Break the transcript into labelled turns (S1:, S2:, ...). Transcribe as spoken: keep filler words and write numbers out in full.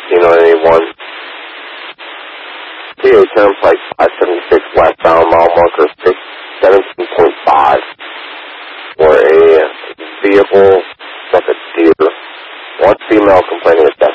S1: You know eighty-one. P A Turnpike five seventy-six westbound, mile marker six seventeen point five. For a vehicle struck a deer. One female complaining of death